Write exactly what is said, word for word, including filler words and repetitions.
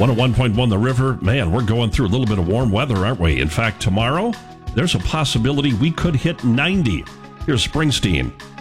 one oh one point one The River. Man, we're going through a little bit of warm weather, aren't we? In fact, tomorrow, there's a possibility we could hit ninety. Here's Springsteen.